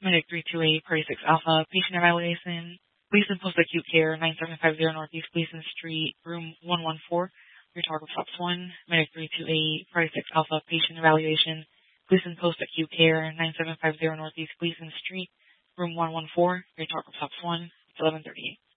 Medic 328, Party 6 Alpha, patient evaluation. Gleason Post Acute Care, 9750 Northeast Gleason Street, room 114. Your target stops 1. Medic 328, Party 6 Alpha, patient evaluation. Gleason Post Acute Care, 9750 Northeast Gleason Street, room 114. Your target stops 1. It's 11:38.